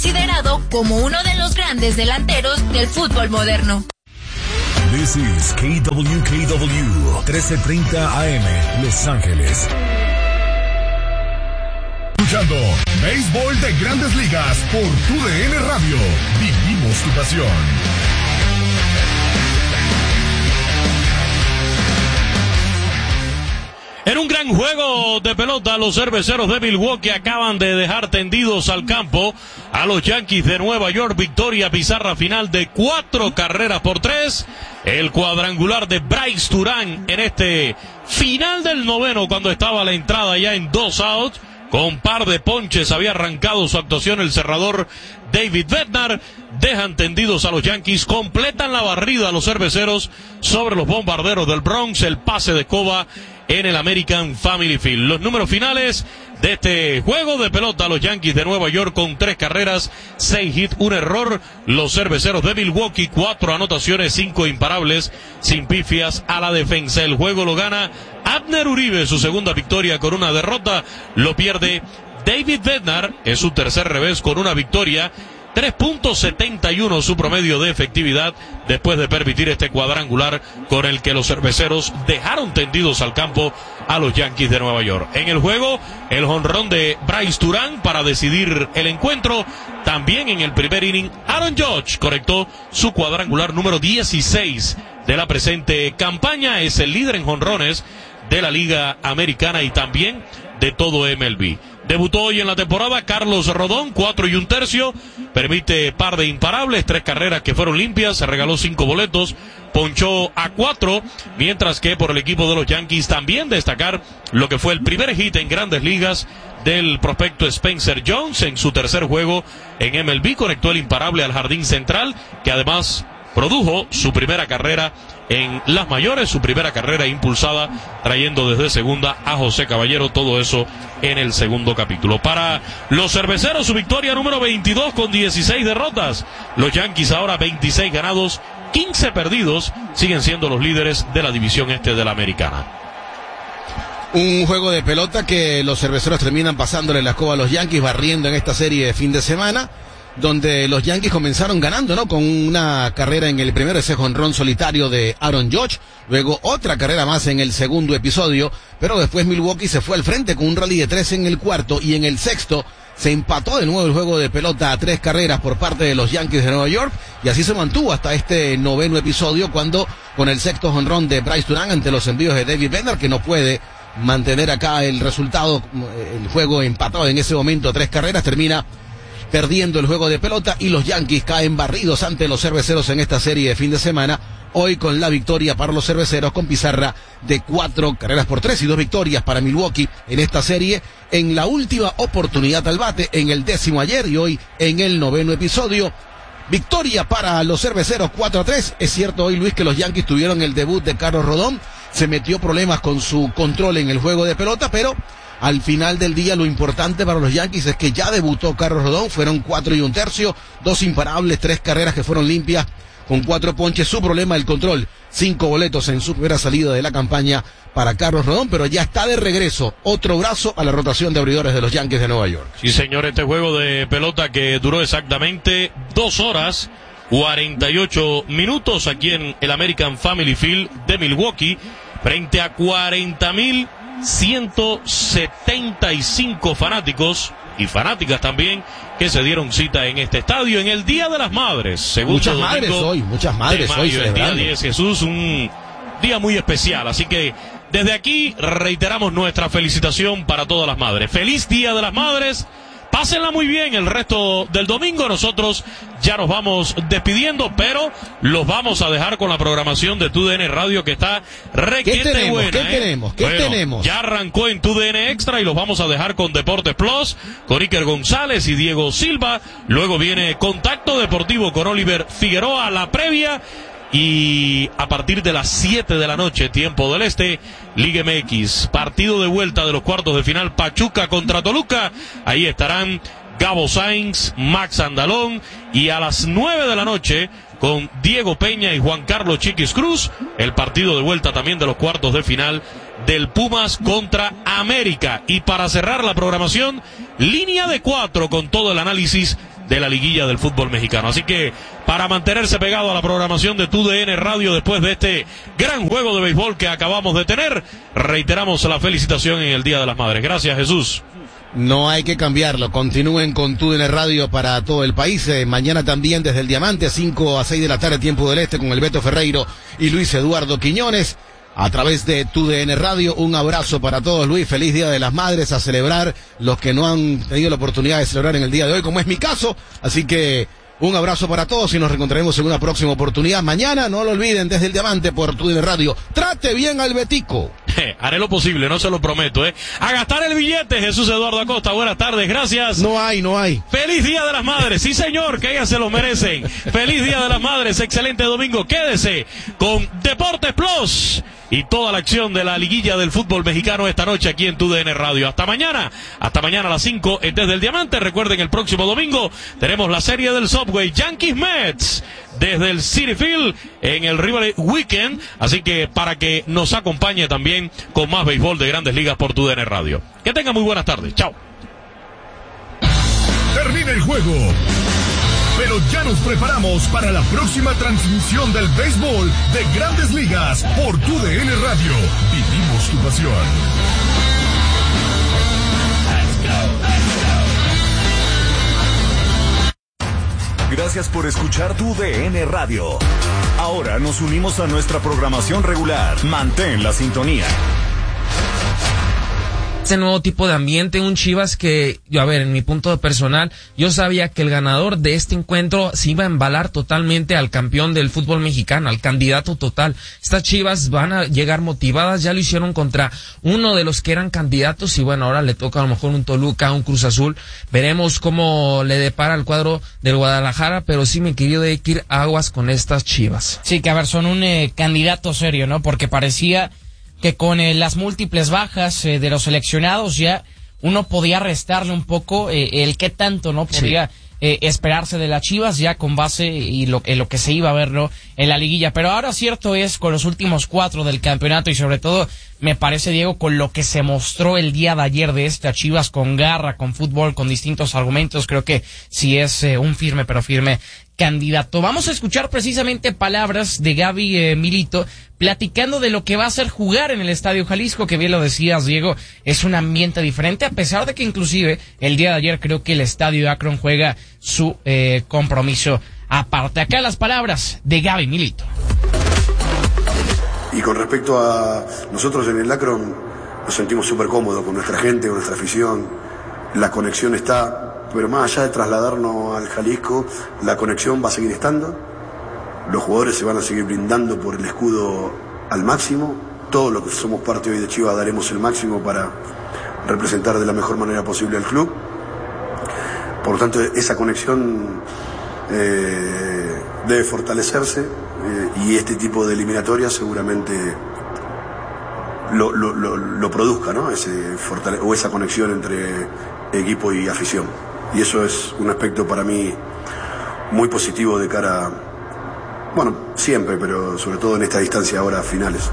considerado como uno de los grandes delanteros del fútbol moderno. This is KWKW 1330 AM, Los Ángeles. Escuchando Béisbol de Grandes Ligas por TUDN Radio. Vivimos tu pasión. En un gran juego de pelota, los cerveceros de Milwaukee acaban de dejar tendidos al campo a los Yankees de Nueva York. Victoria pizarra final de 4-3. El cuadrangular de Bryce Turán en este final del noveno, cuando estaba la entrada ya en 2 outs. Con par de ponches había arrancado su actuación el cerrador David Bednar. Dejan tendidos a los Yankees, completan la barrida a los cerveceros sobre los Bombarderos del Bronx. El pase de escoba en el American Family Field. Los números finales de este juego de pelota: los Yankees de Nueva York con 3 carreras, 6 hits, 1 error. Los cerveceros de Milwaukee, 4 anotaciones, 5 imparables, sin pifias a la defensa. El juego lo gana Abner Uribe, su segunda victoria con una derrota. Lo pierde David Bednar, es su tercer revés con una victoria. 3.71 su promedio de efectividad después de permitir este cuadrangular con el que los cerveceros dejaron tendidos al campo a los Yankees de Nueva York. En el juego, el jonrón de Bryce Turán para decidir el encuentro. También en el primer inning, Aaron Judge conectó su cuadrangular número 16 de la presente campaña. Es el líder en jonrones de la Liga Americana y también de todo MLB. Debutó hoy en la temporada Carlos Rodón, 4 1/3, permite par de imparables, 3 carreras que fueron limpias, se regaló 5 boletos, ponchó a 4, mientras que por el equipo de los Yankees también destacar lo que fue el primer hit en Grandes Ligas del prospecto Spencer Jones. En su tercer juego en MLB conectó el imparable al jardín central, que además produjo su primera carrera en las mayores, su primera carrera impulsada, trayendo desde segunda a José Caballero. Todo eso en el segundo capítulo. Para los cerveceros, su victoria número 22 con 16 derrotas. Los Yankees ahora 26 ganados, 15 perdidos, siguen siendo los líderes de la división este de la Americana. Un juego de pelota que los cerveceros terminan pasándole la escoba a los Yankees, barriendo en esta serie de fin de semana, donde los Yankees comenzaron ganando, ¿no? Con una carrera en el primero, ese jonrón solitario de Aaron Judge, luego otra carrera más en el segundo episodio, pero después Milwaukee se fue al frente con un rally de 3 en el cuarto, y en el sexto se empató de nuevo el juego de pelota a 3 carreras por parte de los Yankees de Nueva York, y así se mantuvo hasta este noveno episodio, cuando con el sexto jonrón de Bryce Turán ante los envíos de David Bednar, que no puede mantener acá el resultado, el juego empatado en ese momento a 3 carreras, termina perdiendo el juego de pelota, y los Yankees caen barridos ante los cerveceros en esta serie de fin de semana, hoy con la victoria para los cerveceros con pizarra de 4-3 y 2 victorias para Milwaukee en esta serie, en la última oportunidad al bate, en el 10º ayer y hoy en el 9º episodio. Victoria para los cerveceros 4-3. Es cierto hoy, Luis, que los Yankees tuvieron el debut de Carlos Rodón, se metió problemas con su control en el juego de pelota, pero al final del día lo importante para los Yankees es que ya debutó Carlos Rodón, fueron 4 1/3, 2 imparables, 3 carreras que fueron limpias, con 4 ponches. Su problema, el control, 5 boletos en su primera salida de la campaña para Carlos Rodón, pero ya está de regreso, otro brazo a la rotación de abridores de los Yankees de Nueva York. Sí, señor, este juego de pelota que duró exactamente 2 horas 48 minutos aquí en el American Family Field de Milwaukee, frente a 40.175 fanáticos y fanáticas también que se dieron cita en este estadio en el Día de las Madres. Muchas madres hoy, el día 10, Jesús, un día muy especial, así que desde aquí reiteramos nuestra felicitación para todas las madres. Feliz Día de las Madres. Pásenla muy bien el resto del domingo. Nosotros ya nos vamos despidiendo, pero los vamos a dejar con la programación de TUDN Radio, que está requete buena. ¿Qué tenemos? Ya arrancó en TUDN Extra y los vamos a dejar con Deportes Plus, con Iker González y Diego Silva. Luego viene Contacto Deportivo con Oliver Figueroa, la previa. Y a partir de las 7 de la noche, tiempo del este, Liga MX, partido de vuelta de los cuartos de final, Pachuca contra Toluca. Ahí estarán Gabo Sainz, Max Andalón, y a las 9 de la noche, con Diego Peña y Juan Carlos Chiquis Cruz, el partido de vuelta también de los cuartos de final del Pumas contra América. Y para cerrar la programación, línea de 4 con todo el análisis de la liguilla del fútbol mexicano. Así que para mantenerse pegado a la programación de TUDN Radio después de este gran juego de béisbol que acabamos de tener, reiteramos la felicitación en el Día de las Madres. Gracias, Jesús. No hay que cambiarlo, continúen con TUDN Radio para todo el país. Mañana también desde el Diamante, 5 a 6 de la tarde, tiempo del este, con el Beto Ferreiro y Luis Eduardo Quiñones, a través de TUDN Radio. Un abrazo para todos, Luis, feliz Día de las Madres, a celebrar los que no han tenido la oportunidad de celebrar en el día de hoy, como es mi caso, así que un abrazo para todos y nos reencontraremos en una próxima oportunidad. Mañana, no lo olviden, desde el Diamante por TUDN Radio. Trate bien al Betico. Haré lo posible, no se lo prometo, A gastar el billete, Jesús Eduardo Acosta. Buenas tardes, gracias. No hay. Feliz Día de las Madres, sí señor, que ellas se lo merecen. Feliz Día de las Madres, excelente domingo. Quédese con Deportes Plus y toda la acción de la liguilla del fútbol mexicano esta noche aquí en TUDN Radio. Hasta mañana a las 5 desde el Diamante. Recuerden, el próximo domingo tenemos la serie del Subway Yankees Mets desde el Citi Field en el Rivalry Weekend, así que para que nos acompañe también con más béisbol de Grandes Ligas por TUDN Radio. Que tengan muy buenas tardes, chao. Termina el juego, pero ya nos preparamos para la próxima transmisión del béisbol de Grandes Ligas por TUDN Radio. Vivimos tu pasión. Gracias por escuchar TUDN Radio. Ahora nos unimos a nuestra programación regular. Mantén la sintonía. Este nuevo tipo de ambiente, un Chivas que, en mi punto de personal, yo sabía que el ganador de este encuentro se iba a embalar totalmente al campeón del fútbol mexicano, al candidato total. Estas Chivas van a llegar motivadas, ya lo hicieron contra uno de los que eran candidatos y ahora le toca a lo mejor un Toluca, un Cruz Azul. Veremos cómo le depara el cuadro del Guadalajara, pero sí, mi querido Ekir, aguas con estas Chivas. Sí, que son un candidato serio, ¿no? Porque parecía que con las múltiples bajas de los seleccionados ya uno podía restarle un poco el qué tanto no podía esperarse de las Chivas ya con base y lo que se iba a ver, ¿no?, en la liguilla. Pero ahora cierto es, con los últimos 4 del campeonato y sobre todo, me parece, Diego, con lo que se mostró el día de ayer de esta Chivas, con garra, con fútbol, con distintos argumentos, creo que sí es un firme candidato. Vamos a escuchar precisamente palabras de Gaby Milito platicando de lo que va a ser jugar en el Estadio Jalisco, que bien lo decías, Diego, es un ambiente diferente, a pesar de que inclusive el día de ayer creo que el Estadio Akron juega su compromiso aparte. Acá las palabras de Gaby Milito. Y con respecto a nosotros en el Akron, nos sentimos súper cómodos con nuestra gente, con nuestra afición, la conexión está. Pero más allá de trasladarnos al Jalisco, la conexión va a seguir estando, los jugadores se van a seguir brindando por el escudo al máximo, todos los que somos parte hoy de Chivas daremos el máximo para representar de la mejor manera posible al club. Por lo tanto, esa conexión debe fortalecerse y este tipo de eliminatorias seguramente lo produzca, ¿no? Esa conexión entre equipo y afición. Y eso es un aspecto para mí muy positivo de cara, siempre, pero sobre todo en esta distancia ahora finales.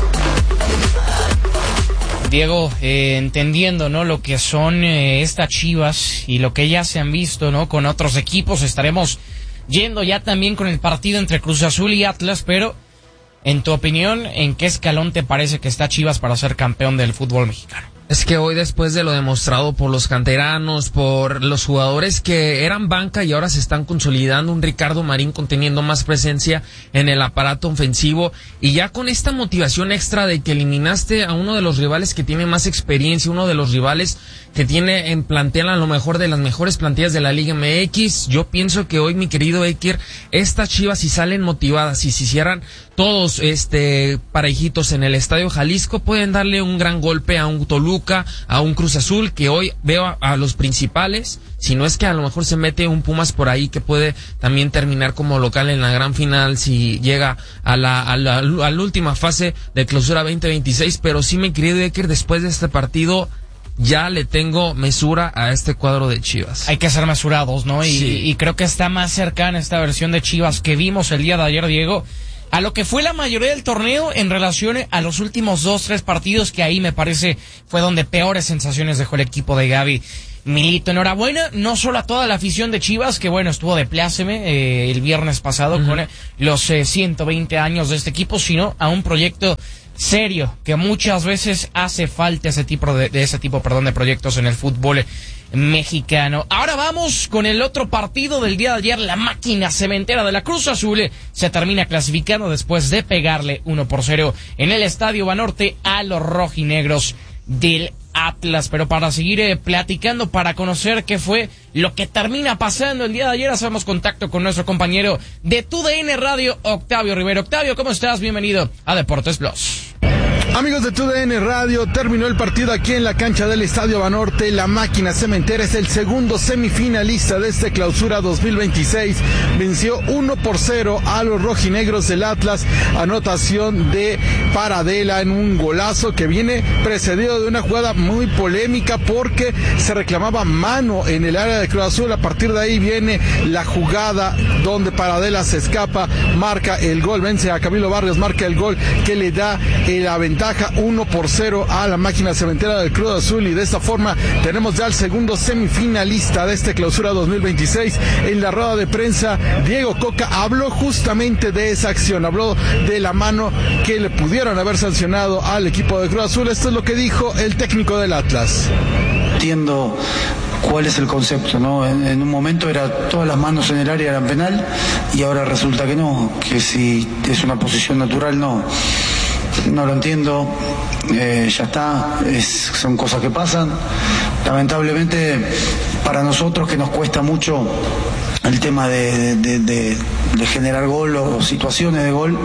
Diego, entendiendo, ¿no?, lo que son estas Chivas y lo que ya se han visto, ¿no?, con otros equipos, estaremos yendo ya también con el partido entre Cruz Azul y Atlas, pero en tu opinión, ¿en qué escalón te parece que está Chivas para ser campeón del fútbol mexicano? Es que hoy, después de lo demostrado por los canteranos, por los jugadores que eran banca y ahora se están consolidando, un Ricardo Marín teniendo más presencia en el aparato ofensivo, y ya con esta motivación extra de que eliminaste a uno de los rivales que tiene más experiencia, uno de los rivales que tiene en plantel a lo mejor de las mejores plantillas de la Liga MX, yo pienso que hoy, mi querido Ekir, estas Chivas, si salen motivadas y si hicieran todos parejitos en el Estadio Jalisco, pueden darle un gran golpe a un Toluca, a un Cruz Azul, que hoy veo a los principales, si no es que a lo mejor se mete un Pumas por ahí que puede también terminar como local en la gran final si llega a la última fase de clausura 2026, pero sí, mi querido Ekir, después de este partido ya le tengo mesura a este cuadro de Chivas. Hay que ser mesurados, ¿no? Y creo que está más cercana esta versión de Chivas que vimos el día de ayer, Diego, a lo que fue la mayoría del torneo en relación a los últimos 2-3 partidos, que ahí me parece fue donde peores sensaciones dejó el equipo de Gaby Milito, enhorabuena, no solo a toda la afición de Chivas, que bueno, estuvo de pláceme el viernes pasado con los 120 años de este equipo, sino a un proyecto serio, que muchas veces hace falta ese tipo de proyectos en el fútbol mexicano. Ahora vamos con el otro partido del día de ayer. La máquina cementera de la Cruz Azul se termina clasificando después de pegarle 1-0 en el Estadio Banorte a los rojinegros del Atlas. Pero para seguir platicando, para conocer qué fue lo que termina pasando el día de ayer, hacemos contacto con nuestro compañero de TUDN Radio, Octavio Rivero. Octavio, ¿cómo estás? Bienvenido a Deportes Plus. Amigos de TUDN Radio, terminó el partido aquí en la cancha del Estadio Banorte. La máquina cementera es el segundo semifinalista de este clausura 2026. Venció 1-0 a los rojinegros del Atlas. Anotación de Paradela en un golazo que viene precedido de una jugada muy polémica porque se reclamaba mano en el área de Cruz Azul. A partir de ahí viene la jugada donde Paradela se escapa, marca el gol, vence a Camilo Barrios, marca el gol que le da la ventaja 1-0 a la máquina cementera del Cruz Azul, y de esta forma tenemos ya el segundo semifinalista de este clausura 2026. En la rueda de prensa, Diego Coca habló justamente de esa acción, habló de la mano que le pudieron haber sancionado al equipo de Cruz Azul. Esto es lo que dijo el técnico del Atlas. Entiendo cuál es el concepto, ¿no? En un momento todas las manos en el área eran penal y ahora resulta que no, que si es una posición natural no lo entiendo, ya está, son cosas que pasan. Lamentablemente para nosotros, que nos cuesta mucho el tema de generar gol o situaciones de gol,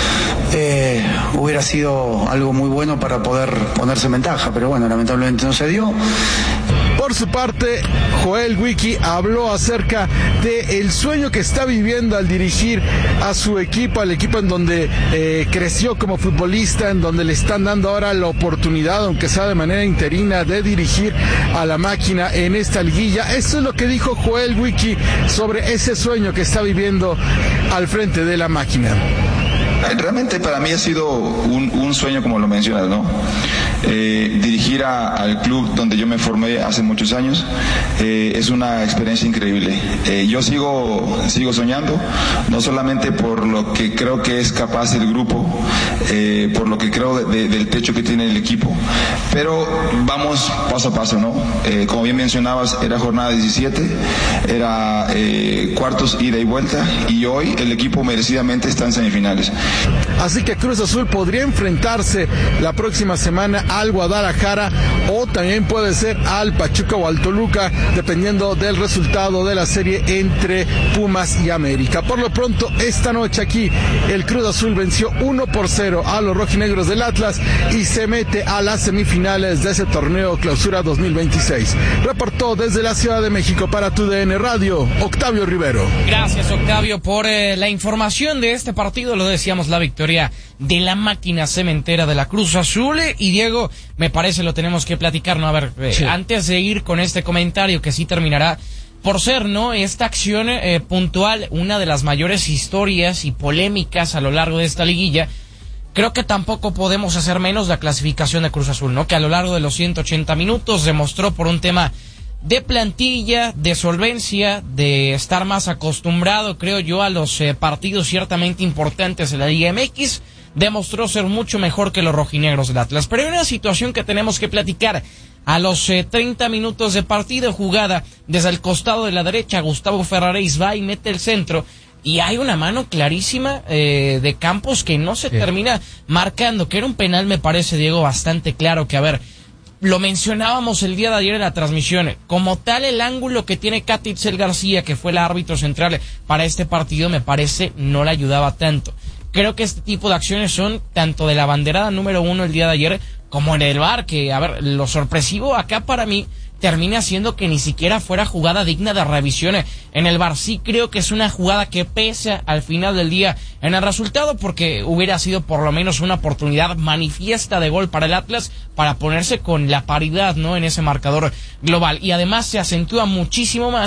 hubiera sido algo muy bueno para poder ponerse en ventaja, pero bueno, lamentablemente no se dio. Por su parte, Joel Wiki habló acerca del sueño que está viviendo al dirigir a su equipo, al equipo en donde creció como futbolista, en donde le están dando ahora la oportunidad, aunque sea de manera interina, de dirigir a la máquina en esta liguilla. Eso es lo que dijo Joel Wiki sobre ese sueño que está viviendo al frente de la máquina. Realmente para mí ha sido un sueño, como lo mencionas, ¿no? Dirigir al club donde yo me formé hace muchos años es una experiencia increíble. Yo sigo soñando, no solamente por lo que creo que es capaz el grupo, por lo que creo del techo que tiene el equipo, pero vamos paso a paso, ¿no? Como bien mencionabas, era jornada 17, era cuartos ida y vuelta, y hoy el equipo merecidamente está en semifinales. Así que Cruz Azul podría enfrentarse la próxima semana al Guadalajara, o también puede ser al Pachuca o al Toluca, dependiendo del resultado de la serie entre Pumas y América. Por lo pronto, esta noche aquí, el Cruz Azul venció 1-0 a los rojinegros del Atlas y se mete a las semifinales de ese torneo clausura 2026. Reportó desde la Ciudad de México para TUDN Radio, Octavio Rivero. Gracias, Octavio, por la información de este partido. Lo decíamos, la victoria de la máquina cementera de la Cruz Azul. Y Diego, me parece lo tenemos que platicar, ¿no? A ver, sí. Antes de ir con este comentario que sí terminará por ser, ¿no?, esta acción puntual, una de las mayores historias y polémicas a lo largo de esta liguilla. Creo que tampoco podemos hacer menos la clasificación de Cruz Azul, ¿no? Que a lo largo de los 180 minutos demostró, por un tema de plantilla, de solvencia, de estar más acostumbrado, creo yo, a los partidos ciertamente importantes de la Liga MX, demostró ser mucho mejor que los rojinegros del Atlas. Pero hay una situación que tenemos que platicar. A los 30 minutos de partido, jugada desde el costado de la derecha, Gustavo Ferraréis va y mete el centro, y hay una mano clarísima de Campos que no se termina marcando, que era un penal, me parece, Diego, bastante claro, que a ver, lo mencionábamos el día de ayer en la transmisión, como tal el ángulo que tiene Katy Itzel García, que fue el árbitro central para este partido, me parece no le ayudaba tanto. Creo que este tipo de acciones son tanto de la banderada número 1 el día de ayer, como en el VAR, que, a ver, lo sorpresivo acá para mí termina siendo que ni siquiera fuera jugada digna de revisión en el VAR. Sí creo que es una jugada que pesa al final del día en el resultado, porque hubiera sido por lo menos una oportunidad manifiesta de gol para el Atlas, para ponerse con la paridad, ¿no?, en ese marcador global. Y además se acentúa muchísimo más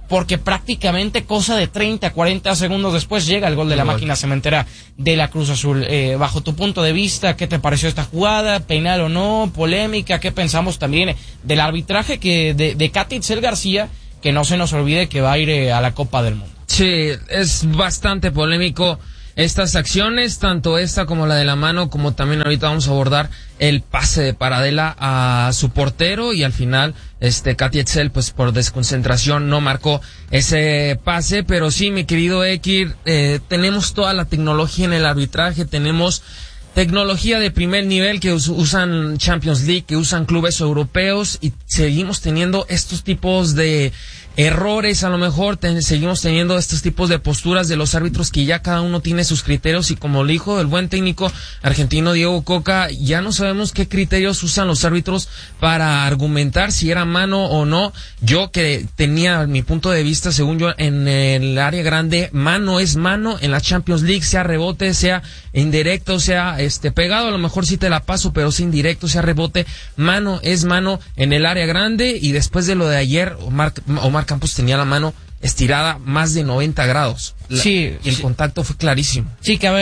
porque prácticamente cosa de 30, 40 segundos después llega el gol de la máquina cementera de la Cruz Azul. Bajo tu punto de vista, ¿qué te pareció esta jugada? ¿Penal o no? ¿Polémica? ¿Qué pensamos también del arbitraje de Katy Itzel García? Que no se nos olvide que va a ir a la Copa del Mundo. Sí, es bastante polémico estas acciones, tanto esta como la de la mano, como también ahorita vamos a abordar el pase de Paradela a su portero, y al final Katy Itzel pues por desconcentración no marcó ese pase. Pero sí, mi querido Ekir, tenemos toda la tecnología en el arbitraje, tenemos tecnología de primer nivel que usan Champions League, que usan clubes europeos, y seguimos teniendo estos tipos de errores. A lo mejor seguimos teniendo estos tipos de posturas de los árbitros, que ya cada uno tiene sus criterios, y como le dijo el buen técnico argentino Diego Coca, ya no sabemos qué criterios usan los árbitros para argumentar si era mano o no. Yo, que tenía mi punto de vista, según yo, en el área grande, mano es mano en la Champions League, sea rebote, sea indirecto, sea pegado, a lo mejor sí te la paso, pero sea indirecto, sea rebote, mano es mano en el área grande. Y después de lo de ayer, Omar Campos tenía la mano estirada más de 90 grados. Sí, y el contacto fue clarísimo. Sí, que a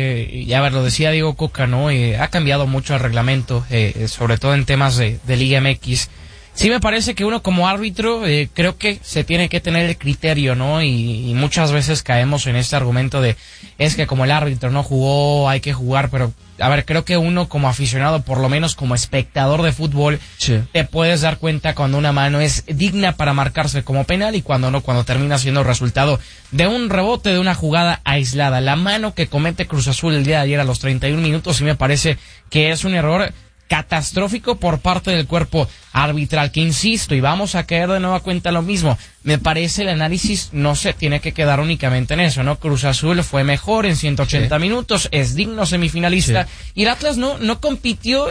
ver, lo decía Diego Coca, ¿no? Ha cambiado mucho el reglamento, sobre todo en temas de Liga MX. Sí, me parece que uno como árbitro, creo que se tiene que tener el criterio, ¿no? Y muchas veces caemos en este argumento de, es que como el árbitro no jugó, hay que jugar. Pero, a ver, creo que uno como aficionado, por lo menos como espectador de fútbol, sí, te puedes dar cuenta cuando una mano es digna para marcarse como penal y cuando no, cuando termina siendo resultado de un rebote, de una jugada aislada. La mano que comete Cruz Azul el día de ayer a los 31 minutos, sí me parece que es un error catastrófico por parte del cuerpo arbitral, que insisto, y vamos a caer de nueva cuenta lo mismo, me parece el análisis no se tiene que quedar únicamente en eso, ¿no? Cruz Azul fue mejor en 180 minutos, es digno semifinalista, y el Atlas no compitió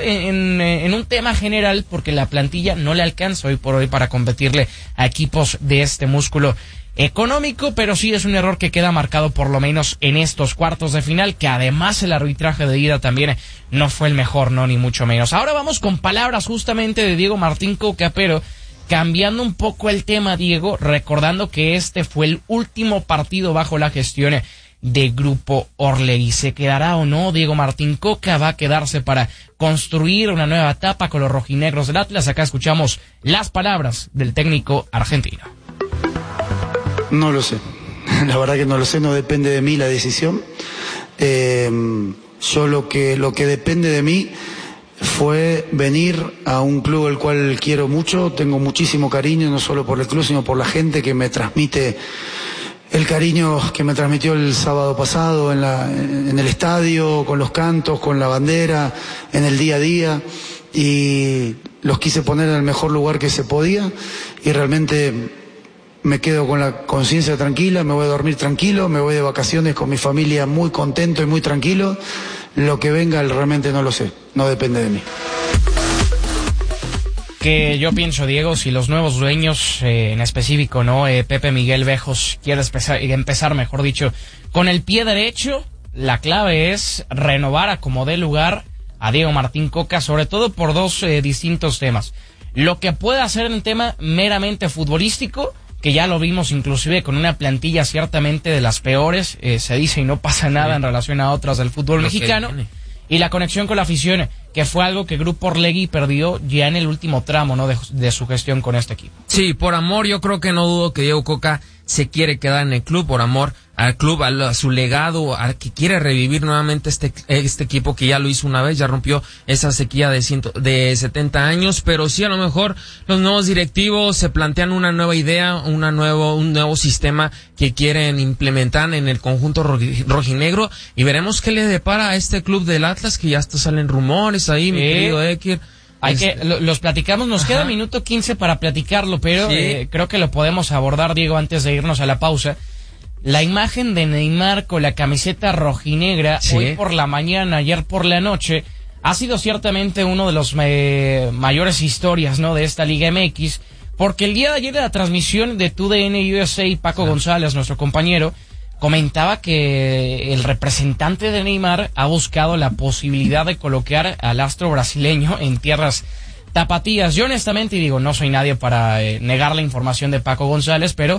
en un tema general porque la plantilla no le alcanza hoy por hoy para competirle a equipos de este músculo económico. Pero sí es un error que queda marcado por lo menos en estos cuartos de final, que además el arbitraje de ida también no fue el mejor, no, ni mucho menos. Ahora vamos con palabras justamente de Diego Martín Coca, pero cambiando un poco el tema, Diego, recordando que este fue el último partido bajo la gestión de Grupo Orlegui. ¿Se quedará o no Diego Martín Coca? ¿Va a quedarse para construir una nueva etapa con los rojinegros del Atlas? Acá escuchamos las palabras del técnico argentino. No lo sé, la verdad que no lo sé, no depende de mí la decisión. Yo lo que depende de mí fue venir a un club al cual quiero mucho, tengo muchísimo cariño, no solo por el club, sino por la gente que me transmite el cariño que me transmitió el sábado pasado en el estadio, con los cantos, con la bandera, en el día a día, y los quise poner en el mejor lugar que se podía, y realmente me quedo con la conciencia tranquila, me voy a dormir tranquilo, me voy de vacaciones con mi familia muy contento y muy tranquilo. Lo que venga realmente no lo sé, no depende de mí. Que yo pienso, Diego, si los nuevos dueños, en específico, ¿no? Pepe Miguel Bejos quiere empezar, mejor dicho, con el pie derecho, la clave es renovar a como dé lugar a Diego Martín Coca, sobre todo por dos distintos temas. Lo que puede hacer en tema meramente futbolístico, que ya lo vimos inclusive con una plantilla ciertamente de las peores, se dice y no pasa nada en relación a otras del fútbol mexicano, y la conexión con la afición, que fue algo que Grupo Orlegui perdió ya en el último tramo, ¿no? de su gestión con este equipo. Sí, por amor, yo creo que no dudo que Diego Coca se quiere quedar en el club, por amor al club, a su legado, a que quiere revivir nuevamente este equipo que ya lo hizo una vez, ya rompió esa sequía de 70 años, pero sí, a lo mejor los nuevos directivos se plantean una nueva idea, un nuevo sistema que quieren implementar en el conjunto rojinegro, y veremos qué le depara a este club del Atlas, que ya hasta salen rumores ahí, mi querido Ekir. Los platicamos, nos queda minuto 15 para platicarlo, pero creo que lo podemos abordar, Diego, antes de irnos a la pausa. La imagen de Neymar con la camiseta rojinegra, hoy por la mañana, ayer por la noche, ha sido ciertamente uno de los mayores historias, ¿no? de esta Liga MX, porque el día de ayer de la transmisión de TUDN USA, Paco González, nuestro compañero, comentaba que el representante de Neymar ha buscado la posibilidad de colocar al astro brasileño en tierras tapatías. Yo honestamente, digo, no soy nadie para negar la información de Paco González, pero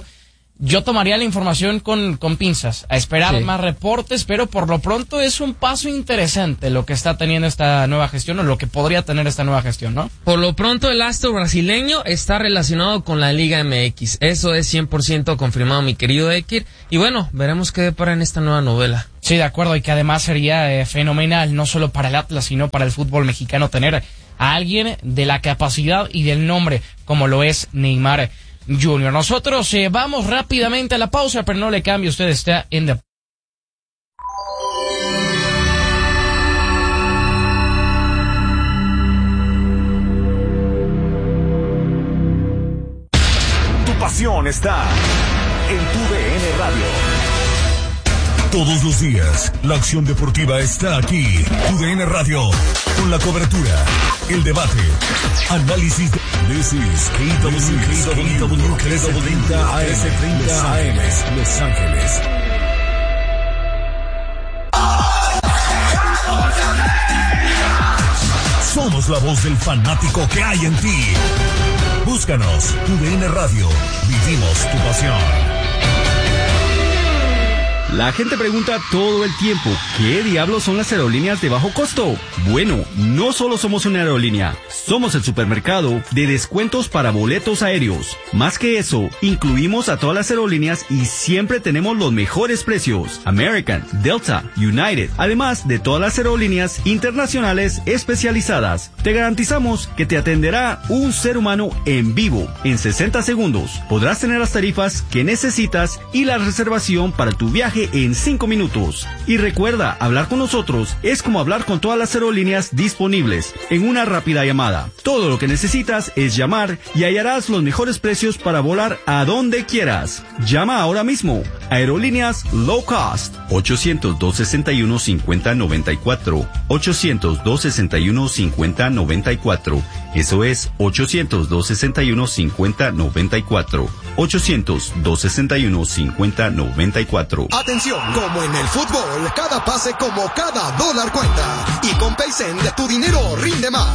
yo tomaría la información con pinzas, a esperar más reportes, pero por lo pronto es un paso interesante lo que está teniendo esta nueva gestión, o lo que podría tener esta nueva gestión, ¿no? Por lo pronto el astro brasileño está relacionado con la Liga MX, eso es 100% confirmado, mi querido Ekir, y bueno, veremos qué depara en esta nueva novela. Sí, de acuerdo, y que además sería fenomenal, no solo para el Atlas, sino para el fútbol mexicano, tener a alguien de la capacidad y del nombre, como lo es Neymar Junior. Nosotros vamos rápidamente a la pausa, pero no le cambie, usted está en The... Tu pasión está en tu DN Radio. Todos los días, la acción deportiva está aquí. TUDN Radio, con la cobertura, el debate, análisis. This is KW 1330 AM, Los Ángeles. Somos la voz del fanático que hay en ti. Búscanos, TUDN Radio, vivimos tu pasión. La gente pregunta todo el tiempo, ¿qué diablos son las aerolíneas de bajo costo? Bueno, no solo somos una aerolínea, somos el supermercado de descuentos para boletos aéreos. Más que eso, incluimos a todas las aerolíneas y siempre tenemos los mejores precios. American, Delta, United, además de todas las aerolíneas internacionales especializadas. Te garantizamos que te atenderá un ser humano en vivo. En 60 segundos podrás tener las tarifas que necesitas y la reservación para tu viaje en 5 minutos. Y recuerda, hablar con nosotros es como hablar con todas las aerolíneas disponibles en una rápida llamada. Todo lo que necesitas es llamar y hallarás los mejores precios para volar a donde quieras. Llama ahora mismo. Aerolíneas Low Cost. 800-261-5094. 800-261-5094. Eso es 800-261-5094. 800-261-5094. Atención, como en el fútbol, cada pase como cada dólar cuenta. Y con Paycent tu dinero rinde más.